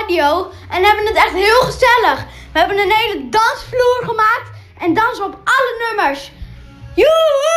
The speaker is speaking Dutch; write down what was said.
radio en hebben het echt heel gezellig. We hebben een hele dansvloer gemaakt en dansen op alle nummers. Joehoe!